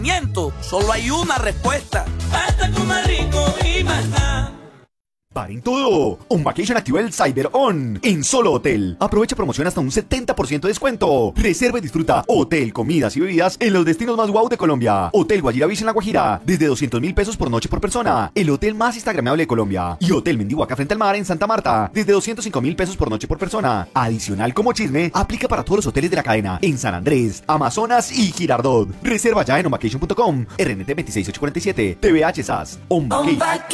Solo hay una respuesta. Basta con más rico y más nada. ¡Paren todo! Un Vacation activó el Cyber On en Solo Hotel. Aprovecha promoción hasta un 70% de descuento. Reserva y disfruta hotel, comidas y bebidas en los destinos más guau de Colombia. Hotel Guajira Beach en La Guajira, desde 200.000 pesos por noche por persona. El hotel más instagramable de Colombia. Y Hotel Mendihuaca frente al mar en Santa Marta, desde 205.000 pesos por noche por persona. Adicional como chisme, aplica para todos los hoteles de la cadena en San Andrés, Amazonas y Girardot. Reserva ya en onvacation.com. RNT 26847. TVH SAS. On Vacation.